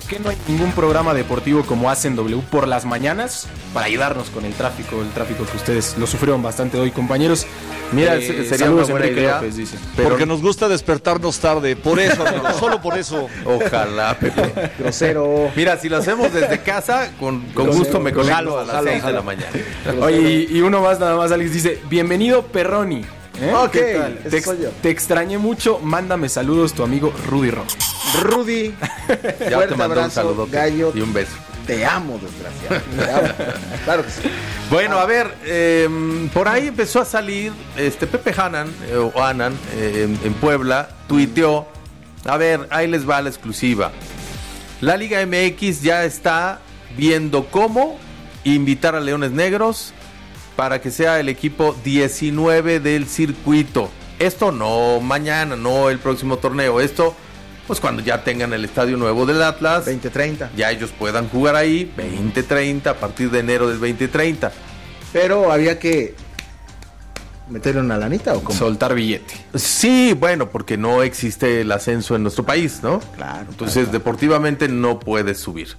qué no hay ningún programa deportivo como Hacen W por las mañanas para ayudarnos con el tráfico que ustedes lo sufrieron bastante hoy, compañeros? Mira, sería una buena idea, López, dice. Porque nos gusta despertarnos tarde, por eso, amigo, solo por eso. Ojalá, Pepe. Grosero. Mira, si lo hacemos desde casa, con gusto me conecto a las 6 de la mañana. Oye, y uno más, nada más, Alex dice, bienvenido Perroni. Ok, ¿Qué tal? ese soy yo. Te extrañé mucho, mándame saludos tu amigo Rudy Rock. Rudy, Ya fuerte te mando un abrazo, saludo gallo. y un beso. Te amo, desgraciado. Te amo. Claro que sí. Bueno, a ver, por ahí empezó a salir Pepe Hanan, o Anan, en Puebla, tuiteó. A ver, ahí les va la exclusiva. La Liga MX ya está viendo cómo invitar a Leones Negros para que sea el equipo 19 del circuito. Esto no mañana, no el próximo torneo. Esto, pues cuando ya tengan el estadio nuevo del Atlas. 2030. Ya ellos puedan jugar ahí, 2030, a partir de enero del 2030. Pero había que meterle una lanita o cómo. Soltar billete. Sí, bueno, porque no existe el ascenso en nuestro país, ¿no? Claro. Entonces, claro. deportivamente no puedes subir.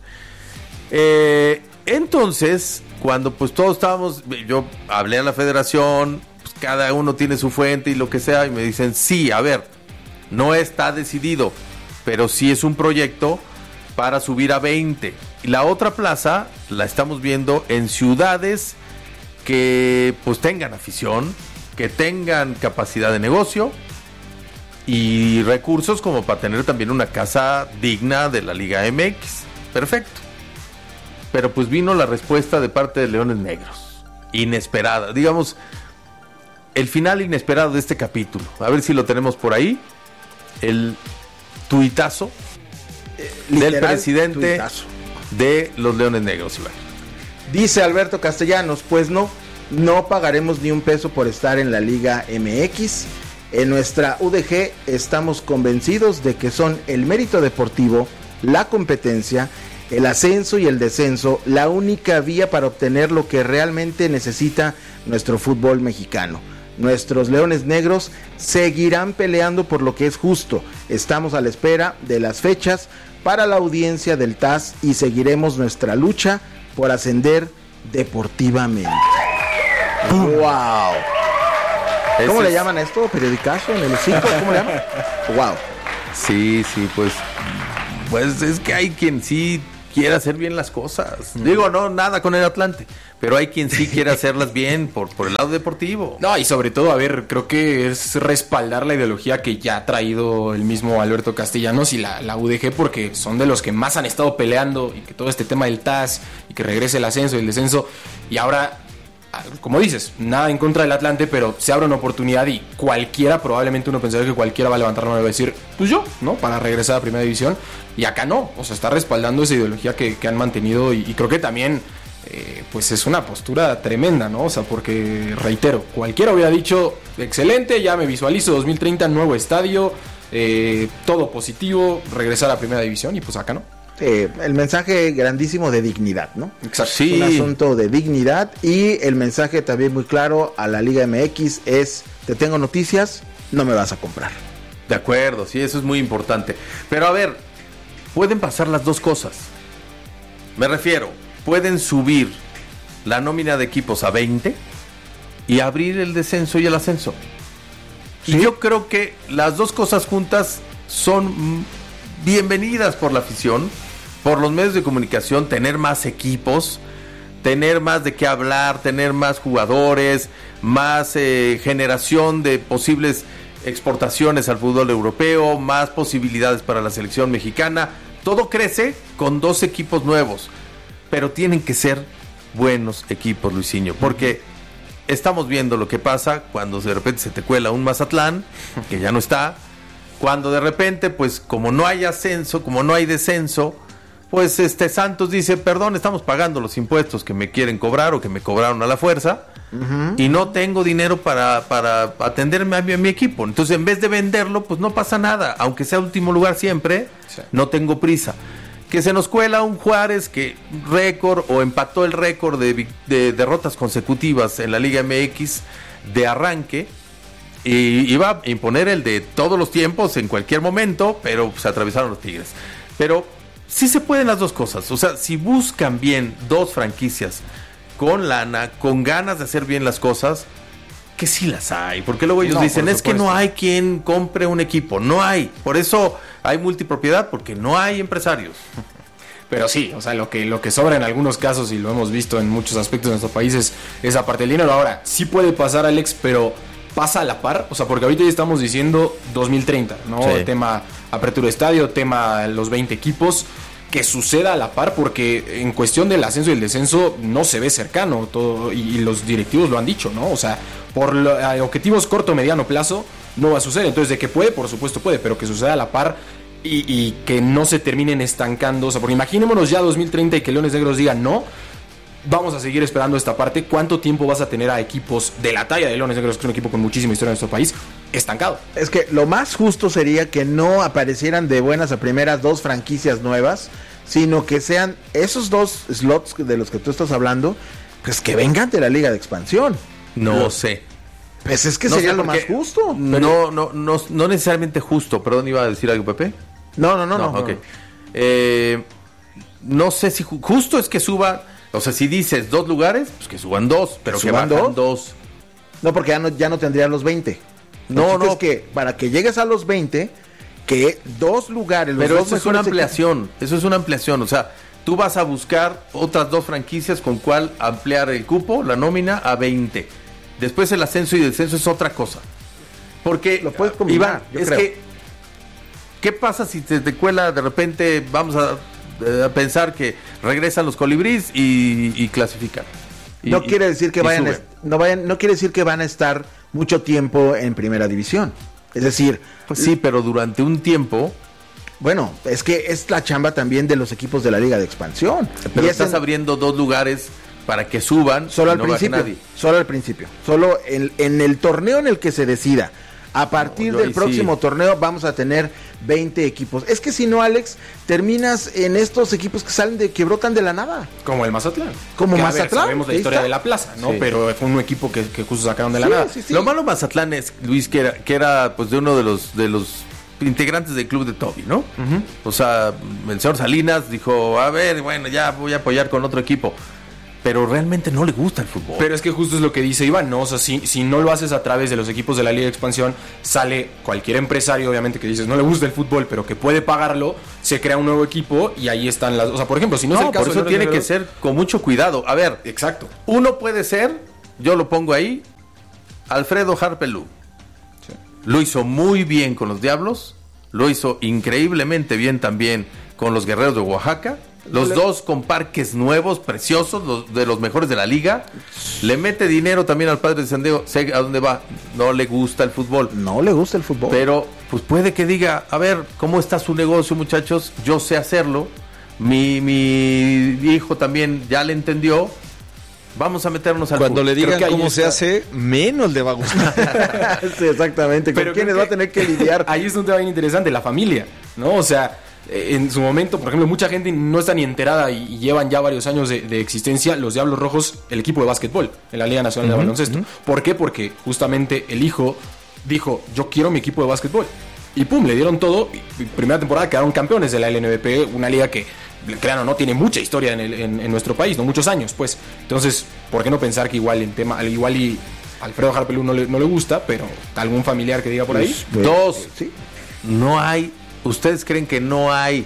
Entonces, cuando pues todos estábamos, yo hablé a la federación, pues cada uno tiene su fuente y lo que sea, y me dicen, sí, a ver, no está decidido, pero sí es un proyecto para subir a 20. Y la otra plaza la estamos viendo en ciudades que pues tengan afición, que tengan capacidad de negocio y recursos como para tener también una casa digna de la Liga MX. Perfecto. Pero pues vino la respuesta de parte de Leones Negros. Inesperada. Digamos, el final inesperado de este capítulo. A ver si lo tenemos por ahí. El tuitazo del presidente tuitazo. de los Leones Negros, Iván. Dice Alberto Castellanos, pues no pagaremos ni un peso por estar en la Liga MX. En nuestra UDG estamos convencidos de que son el mérito deportivo, la competencia, el ascenso y el descenso la única vía para obtener lo que realmente necesita nuestro fútbol mexicano. Nuestros Leones Negros seguirán peleando por lo que es justo. Estamos a la espera de las fechas para la audiencia del TAS y seguiremos nuestra lucha por ascender deportivamente. ¡Wow! ¿Cómo le llaman a esto? ¿Periodicazo? ¿En el hocico? ¿Cómo le llaman? ¡Wow! Sí, pues es que hay quien sí quiere hacer bien las cosas. Digo, no, nada con el Atlante, pero hay quien sí quiere hacerlas bien por el lado deportivo. No, y sobre todo, a ver, creo que es respaldar la ideología que ya ha traído el mismo Alberto Castellanos y la UDG, porque son de los que más han estado peleando, y que todo este tema del TAS, y que regrese el ascenso y el descenso, y ahora, como dices, nada en contra del Atlante, pero se abre una oportunidad y cualquiera, probablemente uno pensaría que cualquiera va a levantar la mano y va a decir, pues yo, ¿no? Para regresar a Primera División, y acá no, o sea, está respaldando esa ideología que han mantenido, y creo que también pues es una postura tremenda, ¿no? O sea, porque, reitero, cualquiera hubiera dicho, excelente, ya me visualizo 2030, nuevo estadio, todo positivo, regresar a Primera División, y pues acá no. El mensaje grandísimo de dignidad, ¿no? Exacto. Sí. Un asunto de dignidad, y el mensaje también muy claro a la Liga MX es: te tengo noticias, no me vas a comprar. De acuerdo, sí, eso es muy importante. Pero a ver, pueden pasar las dos cosas. Me refiero, pueden subir la nómina de equipos a 20 y abrir el descenso y el ascenso. ¿Sí? Y yo creo que las dos cosas juntas son bienvenidas por la afición, por los medios de comunicación, tener más equipos, tener más de qué hablar, tener más jugadores, más generación de posibles exportaciones al fútbol europeo, más posibilidades para la selección mexicana. Todo crece con dos equipos nuevos, pero tienen que ser buenos equipos, Luisinho, porque estamos viendo lo que pasa cuando de repente se te cuela un Mazatlán, que ya no está, cuando de repente, pues como no hay ascenso, como no hay descenso, pues Santos dice, perdón, estamos pagando los impuestos que me quieren cobrar o que me cobraron a la fuerza, y no tengo dinero para atenderme a mi equipo. Entonces, en vez de venderlo, pues no pasa nada, aunque sea último lugar siempre, Sí. no tengo prisa. Que se nos cuela un Juárez que récord o empató el récord de derrotas consecutivas en la Liga MX de arranque, y iba a imponer el de todos los tiempos en cualquier momento, pero se atravesaron los Tigres. Pero sí se pueden las dos cosas. O sea, si buscan bien dos franquicias con lana, con ganas de hacer bien las cosas, que sí las hay. Porque luego ellos dicen, es que no hay quien compre un equipo. No hay. Por eso hay multipropiedad, porque no hay empresarios. Pero sí, o sea, lo que sobra en algunos casos, y lo hemos visto en muchos aspectos de nuestro país, es esa parte del dinero. Ahora, sí puede pasar, Alex, pero pasa a la par. O sea, porque ahorita ya estamos diciendo 2030, ¿no? Sí. El tema apertura de estadio, tema los 20 equipos, que suceda a la par, porque en cuestión del ascenso y el descenso no se ve cercano todo, y los directivos lo han dicho, ¿no? O sea, por objetivos corto, mediano plazo, no va a suceder. Entonces, de que puede, por supuesto puede, pero que suceda a la par y que no se terminen estancando. O sea, porque imaginémonos ya 2030 y que Leones Negros diga no, vamos a seguir esperando esta parte. ¿Cuánto tiempo vas a tener a equipos de la talla de Leones Negros, que es un equipo con muchísima historia en nuestro país, estancado? Es que lo más justo sería que no aparecieran de buenas a primeras dos franquicias nuevas, sino que sean esos dos slots de los que tú estás hablando, pues que vengan de la Liga de Expansión. No sé. Pues es que No sería sé, lo más porque justo. No necesariamente justo. Perdón, ¿iba a decir algo, Pepe? No. Ok. No sé si justo es que suba. O sea, si dices dos lugares, pues que suban dos, pero que ¿Suban bajan dos. No, porque ya no tendrían los 20. No. Es que para que llegues a los 20, que dos lugares, los Pero dos eso es una mejores ampliación. Eso es una ampliación. O sea, tú vas a buscar otras dos franquicias con cuál ampliar el cupo, la nómina, a 20. Después el ascenso y descenso es otra cosa. Porque, Lo puedes combinar, Iván, yo es creo. que, ¿qué pasa si te cuela de repente, vamos a pensar que regresan los colibríes y clasifican? No quiere decir que no quiere decir que van a estar mucho tiempo en primera división. Es decir, Pues sí, pero durante un tiempo, bueno, es que es la chamba también de los equipos de la Liga de Expansión. pero Y estás abriendo dos lugares para que suban solo y al no baje principio, nadie. solo al principio, solo en el torneo en el que se decida. A partir yo del ahí próximo sí. torneo vamos a tener 20 equipos. Es que si no, Alex, terminas en estos equipos que brotan de la nada. Como el Mazatlán. Como Que, Mazatlán, sabemos la ahí historia está. de la plaza, ¿no? Sí. Pero fue un equipo que justo sacaron de la Sí, nada. sí, sí. Lo malo Mazatlán es, Luis, que era pues de uno de los integrantes del club de Toby, ¿no? O sea, el señor Salinas dijo, a ver, bueno, ya voy a apoyar con otro equipo. Pero realmente no le gusta el fútbol. Pero es que justo es lo que dice Iván, ¿no? O sea, si no lo haces a través de los equipos de la Liga de Expansión, sale cualquier empresario, obviamente, que dices no le gusta el fútbol, pero que puede pagarlo, se crea un nuevo equipo y ahí están las... O sea, por ejemplo, si no, es el caso por eso de tiene Leones que ser con mucho cuidado. A ver, Exacto. uno puede ser, yo lo pongo ahí, Alfredo Harpelú. Lo hizo muy bien con los Diablos, lo hizo increíblemente bien también con los Guerreros de Oaxaca. Los dos con parques nuevos, preciosos, de los mejores de la liga. Le mete dinero también al padre de San Diego. Sé a dónde va. No le gusta el fútbol. No le gusta el fútbol. Pero pues puede que diga, a ver, ¿cómo está su negocio, muchachos? Yo sé hacerlo. Mi hijo también ya le entendió. Vamos a meternos al Cuando fútbol. le digan que ahí cómo se está. hace, menos le va a gustar. Sí, exactamente. ¿Con Pero quiénes creo va a tener que lidiar? Ahí es un tema bien interesante, la familia, ¿no? O sea, en su momento, por ejemplo, mucha gente no está ni enterada y llevan ya varios años de existencia los Diablos Rojos, el equipo de básquetbol en la Liga Nacional de Baloncesto. ¿Por qué? Porque justamente el hijo dijo, yo quiero mi equipo de básquetbol. Y pum, le dieron todo. Y primera temporada quedaron campeones de la LNBP, una liga que, crean o no, tiene mucha historia en nuestro país, no muchos años, pues. Entonces, ¿por qué no pensar que igual y Alfredo Harpelú no le gusta, pero algún familiar que diga por ahí? Dos, Sí. no hay, ¿ustedes creen que no hay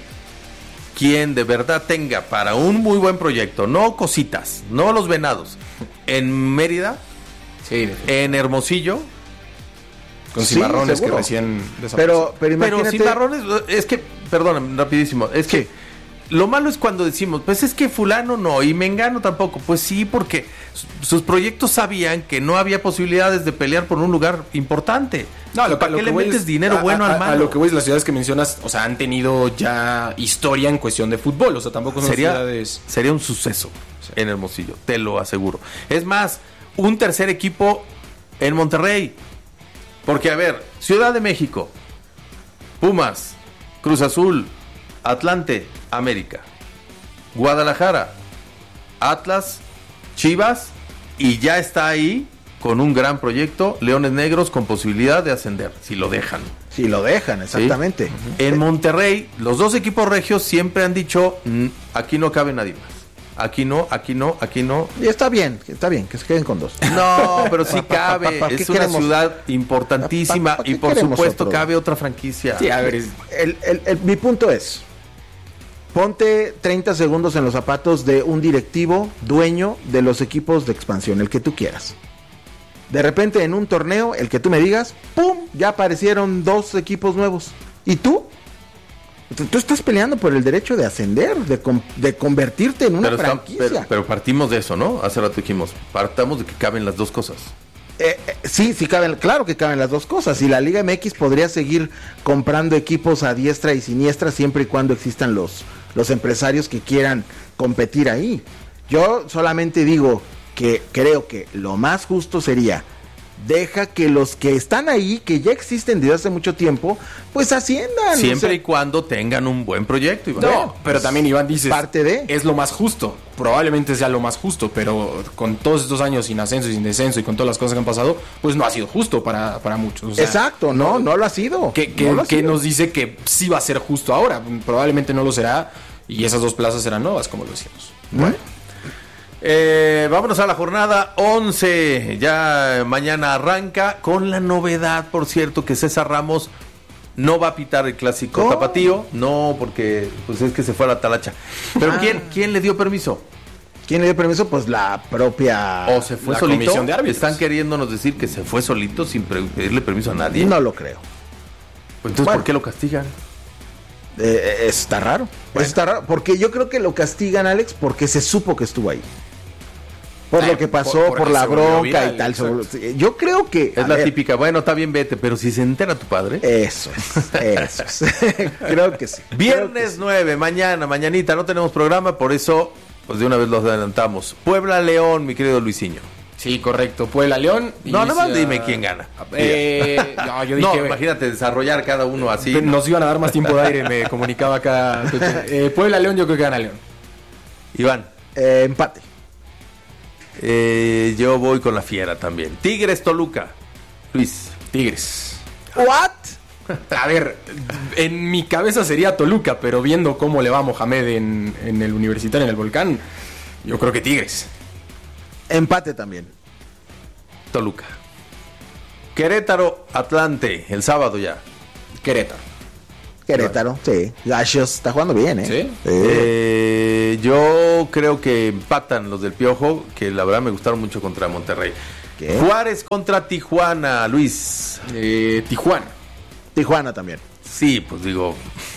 quien de verdad tenga para un muy buen proyecto, no cositas, no los Venados, en Mérida, Sí, en Hermosillo? con Sí, cimarrones seguro. que recién desaparecieron. Pero imagínate. Pero Cimarrones, es que, perdóname, rapidísimo, es que lo malo es cuando decimos, pues es que fulano no y mengano tampoco. Pues sí, porque sus proyectos sabían que no había posibilidades de pelear por un lugar importante. No, ¿Para qué le metes dinero bueno al malo? A lo que voy es las ciudades que mencionas, o sea, han tenido ya historia en cuestión de fútbol, o sea, tampoco son ciudades... Sería un suceso en Hermosillo, te lo aseguro. Es más, un tercer equipo en Monterrey. Porque, a ver, Ciudad de México, Pumas, Cruz Azul, Atlante, América, Guadalajara, Atlas, Chivas, y ya está ahí con un gran proyecto, Leones Negros con posibilidad de ascender, si lo dejan. Si lo dejan, exactamente. ¿Sí? En Monterrey, los dos equipos regios siempre han dicho, aquí no cabe nadie más. Aquí no. Y está bien, que se queden con 2. No, pero sí cabe. Es una queremos? ciudad importantísima ¿Pa qué y por queremos supuesto otro? cabe otra franquicia. Sí, a ver, Mi punto es, ponte 30 segundos en los zapatos de un directivo dueño de los equipos de expansión, el que tú quieras. De repente en un torneo, el que tú me digas, ¡pum! Ya aparecieron 2 equipos nuevos. ¿Y tú? Tú estás peleando por el derecho de ascender, de convertirte en una franquicia. Pero partimos de eso, ¿no? Hace rato dijimos, partamos de que caben las dos cosas. Sí caben, claro que caben las dos cosas. Y la Liga MX podría seguir comprando equipos a diestra y siniestra siempre y cuando existan los empresarios que quieran competir ahí. Yo solamente digo que creo que lo más justo sería: deja que los que están ahí, que ya existen desde hace mucho tiempo, pues asciendan. Siempre y cuando tengan un buen proyecto, Iván. no, pero también Iván dices, parte de... es lo más justo, probablemente sea lo más justo, pero con todos estos años sin ascenso y sin descenso y con todas las cosas que han pasado, pues no ha sido justo para muchos. O sea, Exacto, no lo ha sido. ¿Qué No lo ha sido. nos dice que sí va a ser justo ahora? Probablemente no lo será y esas 2 plazas serán nuevas, como lo decíamos. Bueno, Vámonos a la jornada 11. Ya mañana arranca con la novedad, por cierto, que César Ramos no va a pitar el clásico ¿Cómo? tapatío. No, porque pues es que se fue a la talacha. Pero ¿quién le dio permiso? ¿quién le dio permiso? Pues la propia... ¿O se fue la solito? comisión de árbitros. Están queriéndonos decir que se fue solito sin pedirle permiso a nadie. No lo creo. Entonces, Bueno. ¿por qué lo castigan? Está raro. Está raro. Porque yo creo que lo castigan, Alex, porque se supo que estuvo ahí. Por lo que pasó, porque por la se volvió bronca viral, y tal. exacto. Yo creo que... Es a la ver, típica, bueno, está bien, vete, pero si se entera tu padre. Eso es. Creo que sí. Viernes 9, mañanita, no tenemos programa, por eso, pues de una vez los adelantamos. Puebla-León, mi querido Luisinho. Sí, correcto. Puebla-León. No, nada más dime quién gana. No, yo dije... No, imagínate desarrollar cada uno así. Nos iban a dar más tiempo de aire, me comunicaba acá. Puebla-León, yo creo que gana León. Iván. Empate. Yo voy con la fiera también. Tigres-Toluca. Luis. Tigres. ¿What? A ver, en mi cabeza sería Toluca, pero viendo cómo le va a Mohamed en el Universitario, en el Volcán, yo creo que Tigres. Empate también. Toluca. Querétaro-Atlante, el sábado ya. Querétaro. Querétaro, sí. Gallos está jugando bien, ¿eh? ¿Sí? Yo creo que empatan los del Piojo, que la verdad me gustaron mucho contra Monterrey. ¿Qué? Juárez contra Tijuana, Luis. Tijuana. Tijuana también. Sí, pues digo.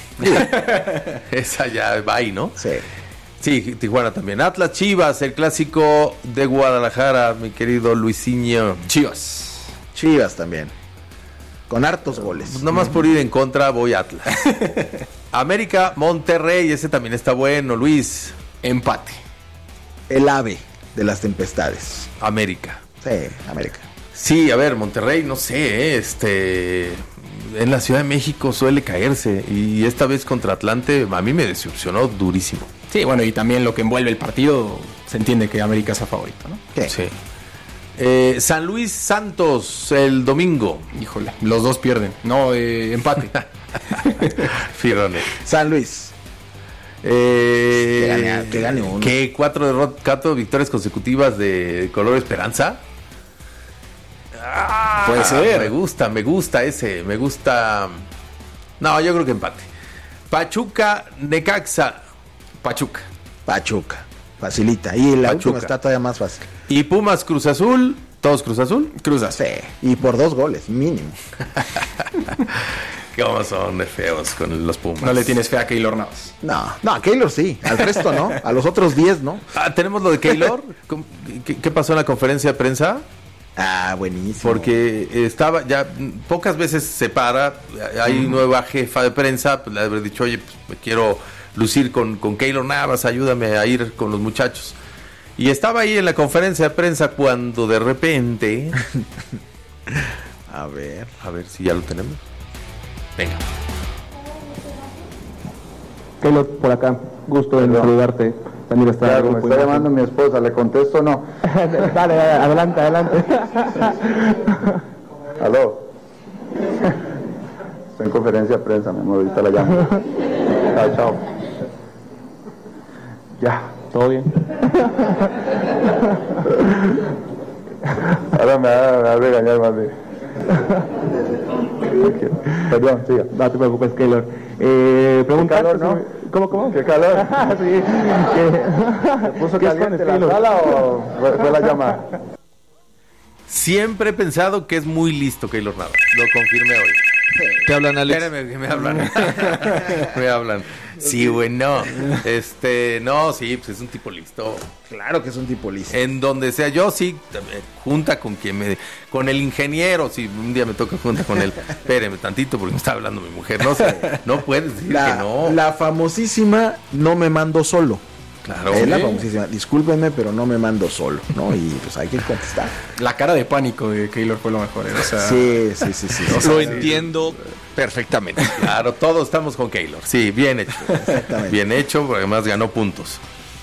Esa ya va ahí, ¿no? Sí. Sí, Tijuana también. Atlas Chivas, el clásico de Guadalajara, mi querido Luisinho. Chivas. Chivas también. Con hartos goles. Pues nomás por ir en contra voy a Atlas. América, Monterrey, ese también está bueno, Luis. Empate. El ave de las tempestades. América. Sí, América. Sí, a ver, Monterrey, no sé, en la Ciudad de México suele caerse y esta vez contra Atlante a mí me decepcionó durísimo. Sí, bueno, y también lo que envuelve el partido, se entiende que América es favorito, ¿no? ¿Qué? Sí. San Luis Santos el domingo. Híjole, los dos pierden. No, empate. Firone. San Luis. Que gane uno. ¿Qué? ¿Cuatro victorias consecutivas de color esperanza? Puede ser. Me gusta ese. Me gusta. No, yo creo que empate. Pachuca, Necaxa. Pachuca. Facilita. Y la Pachuca. última está todavía más fácil. Y Pumas, Cruz Azul. ¿Todos Cruz Azul? Cruzas. Sí. Y por 2 goles, mínimo. ¿Cómo son de feos con los Pumas? No le tienes fe a Keylor Navas. No, a Keylor sí. Al resto no. A los otros 10 no. Tenemos lo de Keylor. ¿Qué pasó en la conferencia de prensa? Ah, buenísimo. Porque estaba ya pocas veces se para, hay nueva jefa de prensa, pues le habré dicho, oye, pues me quiero lucir con Keylor Navas, ayúdame a ir con los muchachos. Y estaba ahí en la conferencia de prensa cuando de repente, A ver si ya lo tenemos. Venga. Keylor, por acá, gusto en saludarte. También está Claro, me está llamando mi esposa, ¿le contesto o no? Dale, adelante. ¿Aló? Estoy en conferencia de prensa, mi amor, ahorita la llamo. Chao. Ya, ¿todo bien? Ahora me va a regañar más de... Perdón, siga. No te preocupes, Keylor. Pregunta, calor, ¿no? ¿Cómo? ¿Qué calor? Sí. ¿Se puso caliente la sala o fue la llamada? Siempre he pensado que es muy listo Keylor Navas. Lo confirmé hoy. ¿Te hablan, Alex? Espérame, que me hablan. Me hablan. Sí, güey, no. No, sí, pues es un tipo listo. Claro que es un tipo listo. En donde sea, yo sí, junta con con el ingeniero, si un día me toca junta con él. Espéreme tantito porque me está hablando mi mujer. No sé, no puedes decir que no. La famosísima no me mando solo. Claro. Es la famosísima. Discúlpenme, pero no me mando solo, ¿no? Y pues hay que contestar. La cara de pánico de Keylor fue lo mejor. O sea, Sí. Lo entiendo perfectamente. Claro, todos estamos con Keylor. Sí, bien hecho. Exactamente. Bien hecho, porque además ganó puntos.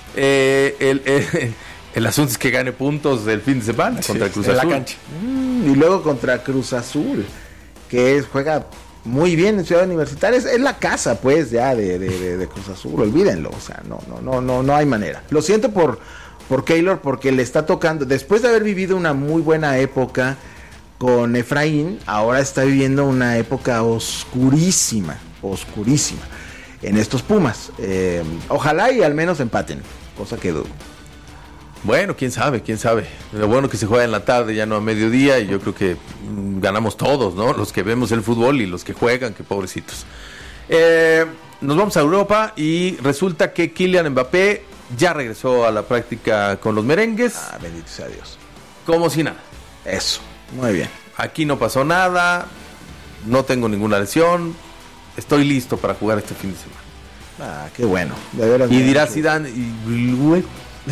El asunto es que gane puntos del fin de semana contra Cruz en Azul. la cancha. Y luego contra Cruz Azul, juega muy bien en Ciudad Universitaria. Es la casa, pues, ya de Cruz Azul. Olvídenlo. O sea, no hay manera. Lo siento por Keylor, porque le está tocando. Después de haber vivido una muy buena época con Efraín, ahora está viviendo una época oscurísima en estos Pumas. Ojalá y al menos empaten, cosa que dudo. Bueno, quién sabe. Lo bueno que se juega en la tarde, ya no a mediodía, y yo creo que ganamos todos, ¿no? Los que vemos el fútbol y los que juegan, que pobrecitos. Nos vamos a Europa y resulta que Kylian Mbappé ya regresó a la práctica con los merengues. Bendito sea Dios. Como si nada. Eso, muy bien. Aquí no pasó nada, no tengo ninguna lesión, estoy listo para jugar este fin de semana. Qué bueno. De veras, Y me dirá mucho. Zidane, y luego...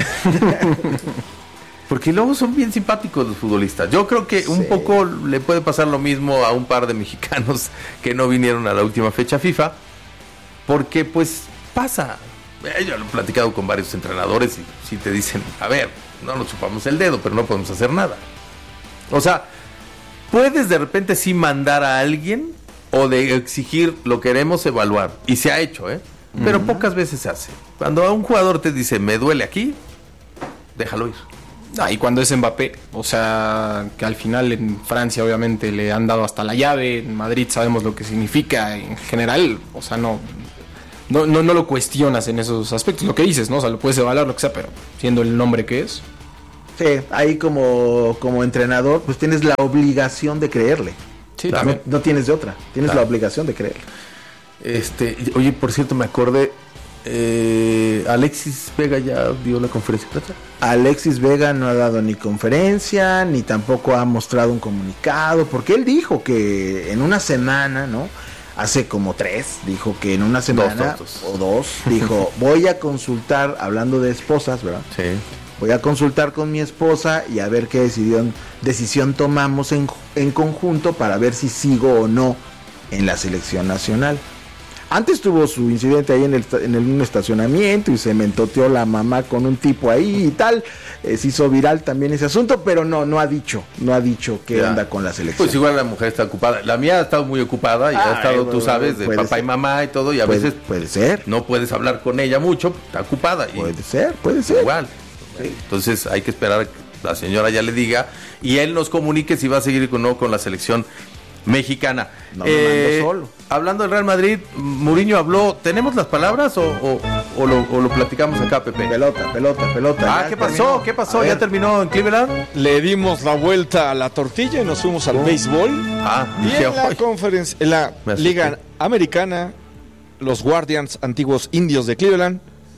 Porque luego son bien simpáticos los futbolistas. Yo creo que un poco le puede pasar lo mismo a un par de mexicanos que no vinieron a la última fecha FIFA, porque pues pasa. Yo lo he platicado con varios entrenadores y si te dicen, a ver, no nos chupamos el dedo, pero no podemos hacer nada. O sea, puedes de repente sí mandar a alguien o de exigir lo queremos evaluar, y se ha hecho, pero pocas veces se hace. Cuando a un jugador te dice, me duele aquí, déjalo ir. Y cuando es Mbappé, o sea, que al final en Francia obviamente le han dado hasta la llave, en Madrid sabemos lo que significa en general, o sea, no lo cuestionas en esos aspectos, lo que dices, ¿no? O sea, lo puedes evaluar, lo que sea, pero siendo el nombre que es. Sí, ahí como entrenador, pues tienes la obligación de creerle. Sí, Claro. también. No tienes de otra, tienes la obligación de creerle. Oye, por cierto, me acordé, Alexis Vega ya dio la conferencia de prensa. Alexis Vega no ha dado ni conferencia, ni tampoco ha mostrado un comunicado, porque él dijo que en una semana, ¿no? Hace como 3, dijo que en una semana o 2, dijo, voy a consultar, hablando de esposas, ¿verdad? Sí. Voy a consultar con mi esposa y a ver qué decisión tomamos en conjunto para ver si sigo o no en la selección nacional. Antes tuvo su incidente ahí en un estacionamiento y se mentoteó la mamá con un tipo ahí y tal. Se hizo viral también ese asunto, pero no ha dicho qué onda con la selección. Pues igual la mujer está ocupada. La mía ha estado muy ocupada y ha estado, tú sabes, de papá y mamá y todo, y a veces puede ser. no puedes hablar con ella mucho, está ocupada. Puede ser. Igual. Sí. Entonces hay que esperar a que la señora ya le diga y él nos comunique si va a seguir o no con la selección mexicana. No me mando solo. Hablando del Real Madrid, Mourinho habló. ¿Tenemos las palabras o lo platicamos acá, Pepe? Pelota. ¿Qué pasó? ¿Qué pasó? ¿Ya terminó en Cleveland? Le dimos la vuelta a la tortilla y nos fuimos al béisbol. Y dije, en la conferencia, en la Me asusté. Liga Americana, los Guardians, antiguos indios de Cleveland,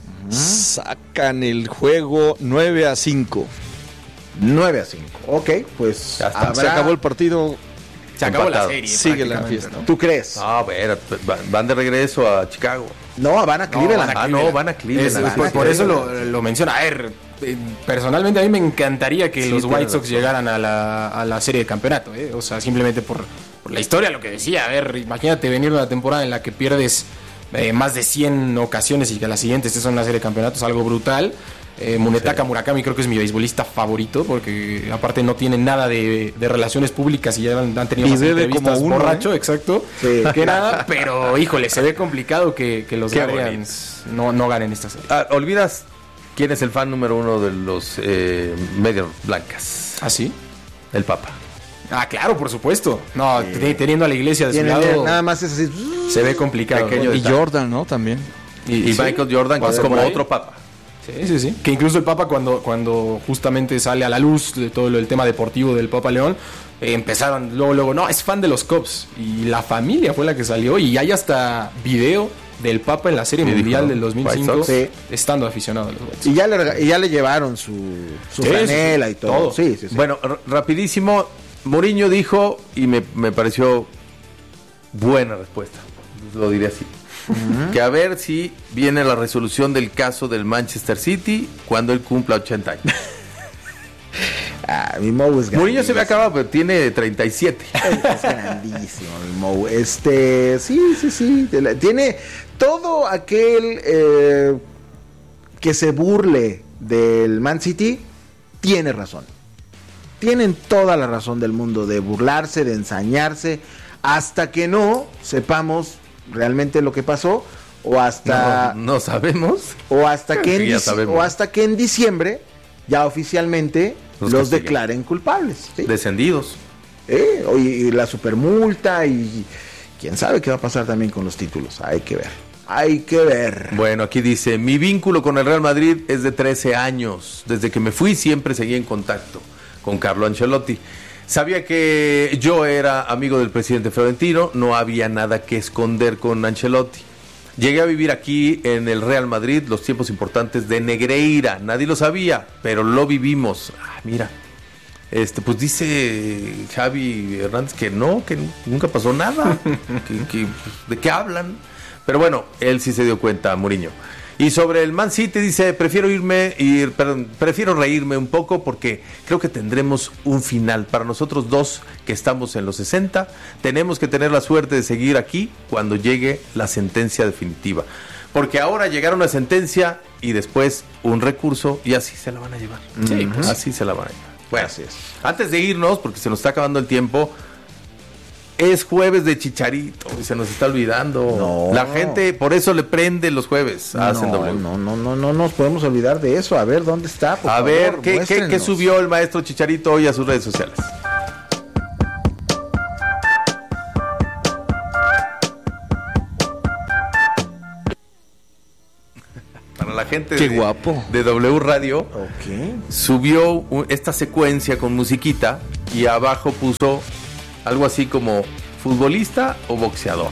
sacan el juego 9-5. 9-5. Ok, pues Ya está. Se acabó el partido. Se acabó Empatado. la serie. Sigue la prácticamente, fiesta. ¿no? ¿Tú crees? A ver, van de regreso a Chicago. No, van a Cleveland. Van a Cleveland. Por eso lo menciona. A ver, personalmente a mí me encantaría que Sí, los tienes White Sox razón. llegaran a la serie de campeonato. O sea, simplemente por la historia, lo que decía. A ver, imagínate venir una temporada en la que pierdes más de 100 ocasiones y que a la siguiente estés en una serie de campeonatos, algo brutal. Munetaka Murakami creo que es mi beisbolista favorito, porque aparte no tiene nada de relaciones públicas y ya han tenido más entrevistas como uno, borracho, exacto. Sí. Que nada, pero híjole, se ve complicado que los Guardians no ganen esta serie. Olvidas quién es el fan número 1 de los Medias Blancas. ¿Ah, sí? El Papa. Ah, claro, por supuesto. No, teniendo a la iglesia de su lado, Nada más es así. se ve complicado. Pequeño Y detalle. Jordan, ¿no? También. Y sí, Michael Jordan, que es pasa como por ahí. otro Papa. Sí. Que incluso el Papa, cuando justamente sale a la luz de todo el tema deportivo del Papa León, empezaron luego, no, es fan de los Cubs. Y la familia fue la que salió. Y hay hasta video del Papa en la Serie Y Mundial dijo, del 2005, White Sox, sí. estando aficionado a los White Sox. Y ya le llevaron su franela y todo. Sí. Bueno, rapidísimo, Mourinho dijo, y me pareció buena respuesta, lo diré así, que a ver si viene la resolución del caso del Manchester City cuando él cumpla 80 años. Mi Mou es Mourinho se ve acabado, pero tiene 37. Es grandísimo, mi Mou. Sí. Tiene todo aquel que se burle del Man City, tiene razón. Tienen toda la razón del mundo de burlarse, de ensañarse, hasta que no sepamos realmente lo que pasó, o hasta No sabemos. o hasta que Ya sabemos. o hasta que en diciembre ya oficialmente Los los castiguen. declaren culpables. ¿Sí? Descendidos. Y la supermulta y quién sabe qué va a pasar también con los títulos. Hay que ver. Bueno, aquí dice, mi vínculo con el Real Madrid es de 13 años. Desde que me fui siempre seguí en contacto con Carlo Ancelotti. Sabía que yo era amigo del presidente Florentino, no había nada que esconder con Ancelotti. Llegué a vivir aquí en el Real Madrid los tiempos importantes de Negreira. Nadie lo sabía, pero lo vivimos. Mira, pues dice Xavi Hernández que nunca pasó nada. ¿De qué hablan? Pero bueno, él sí se dio cuenta, Mourinho. Y sobre el Man City dice, prefiero reírme un poco porque creo que tendremos un final. Para nosotros dos que estamos en los 60, tenemos que tener la suerte de seguir aquí cuando llegue la sentencia definitiva. Porque ahora llegará una sentencia y después un recurso y así se la van a llevar. Sí, pues. Así se la van a llevar. Bueno, Así es. antes de irnos, porque se nos está acabando el tiempo, es jueves de Chicharito y se nos está olvidando. No. La gente por eso le prende los jueves a Hacen W. No nos podemos olvidar de eso. A ver, ¿dónde está? Por A favor, ver, ¿qué muéstrenos. subió el maestro Chicharito hoy a sus redes sociales? Para la gente Qué guapo. de W Radio, Ok. subió esta secuencia con musiquita y abajo puso algo así como futbolista o boxeador.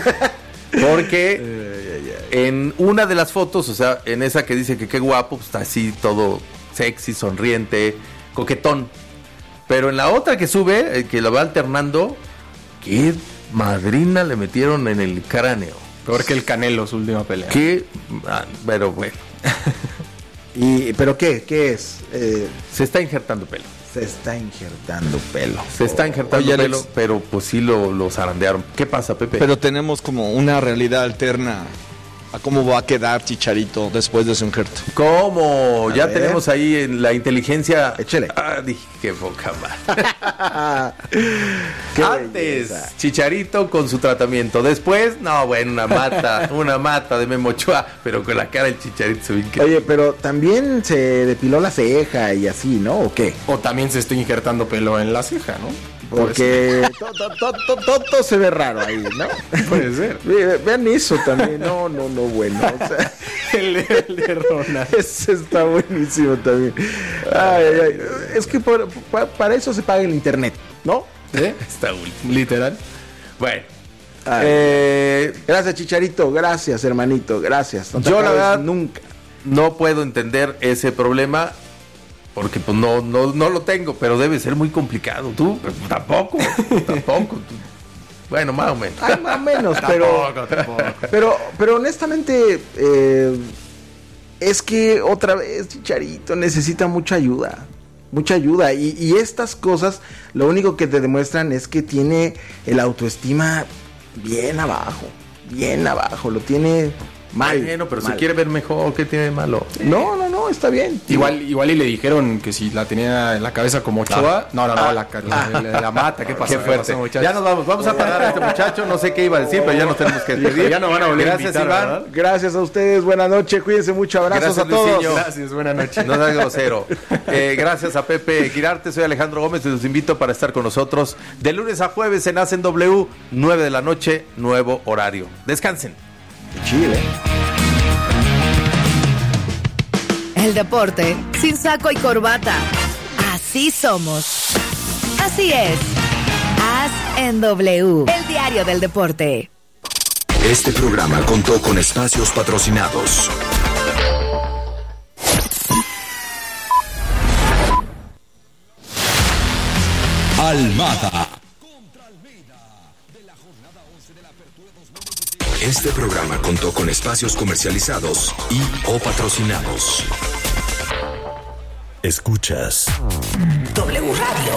Porque en una de las fotos, o sea, en esa que dice que qué guapo, pues está así todo sexy, sonriente, coquetón. Pero en la otra que sube, que lo va alternando, qué madrina le metieron en el cráneo. Peor que el Canelo, su última pelea. Pero bueno, ¿Pero qué? ¿Qué es? se está injertando pelo. Se está injertando pelo. Se está injertando Oye, pelo, Alex. pero pues sí lo zarandearon. ¿Qué pasa, Pepe? Pero tenemos como una realidad alterna a cómo va a quedar Chicharito después de su injerto. ¿Cómo? A Ya ver. tenemos ahí en la inteligencia. Échele. Dije, qué poca madre. Qué Antes, belleza. Chicharito con su tratamiento. Después, no, bueno, una mata de Memo Ochoa, pero con la cara del Chicharito se ve increíble. Oye, pero también se depiló la ceja y así, ¿no? ¿O qué? O también se está injertando pelo en la ceja, ¿no? Porque todo se ve raro ahí, ¿no? Puede ser. Vean eso también. No, bueno. O sea, El de Ronald. ese está buenísimo también. Ay. Es que para eso se paga el internet, ¿no? Está último. Literal. Bueno. Ay. Gracias, Chicharito. Gracias, hermanito. Gracias. No te Yo, la acabes verdad, nunca. No puedo entender ese problema. Porque pues no lo tengo, pero debe ser muy complicado. Tú tampoco. Bueno, más o menos. Ay, más o menos, Tampoco. pero honestamente, es que otra vez Chicharito necesita mucha ayuda. Mucha ayuda. Y estas cosas lo único que te demuestran es que tiene el autoestima bien abajo. Bien abajo. Lo tiene Bueno, pero se quiere ver mejor, ¿qué tiene de malo? No, está bien. Igual y le dijeron que si la tenía en la cabeza como Ochoa. La mata, ¿qué pasó? Qué fuerte. ¿Qué pasó, Ya nos vamos a parar a este muchacho, no sé qué iba a decir, pero ya nos tenemos que despedir. Ya no van a volver a Gracias, invitar, Iván. ¿verdad? Gracias a ustedes, buenas noches, cuídense mucho, abrazos Gracias, a todos. Luisinho. Gracias, buenas noches. No seas grosero. Gracias a Pepe Girarte, soy Alejandro Gómez y los invito para estar con nosotros de lunes a jueves en Hacen W, 9 de la noche, nuevo horario. Descansen. Chile. El deporte sin saco y corbata. Así somos. Así es. Haz en W, el diario del deporte. Este programa contó con espacios patrocinados. Almada. Este programa contó con espacios comercializados y o patrocinados. Escuchas W Radio.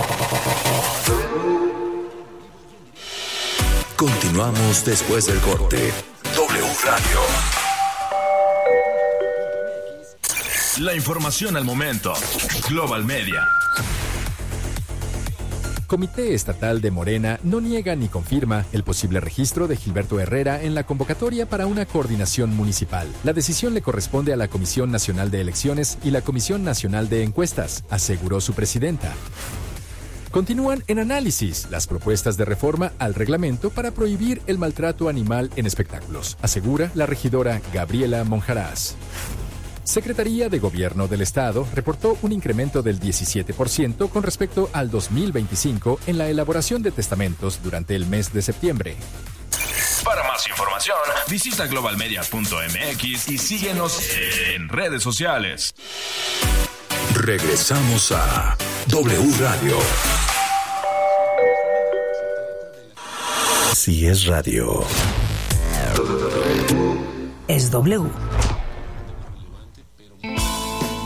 Continuamos después del corte. W Radio. La información al momento. Global Media. Comité Estatal de Morena no niega ni confirma el posible registro de Gilberto Herrera en la convocatoria para una coordinación municipal. La decisión le corresponde a la Comisión Nacional de Elecciones y la Comisión Nacional de Encuestas, aseguró su presidenta. Continúan en análisis las propuestas de reforma al reglamento para prohibir el maltrato animal en espectáculos, asegura la regidora Gabriela Monjarás. Secretaría de Gobierno del Estado reportó un incremento del 17% con respecto al 2025 en la elaboración de testamentos durante el mes de septiembre. Para más información, visita globalmedia.mx y síguenos en redes sociales. Regresamos a W Radio. Si es radio. Es W.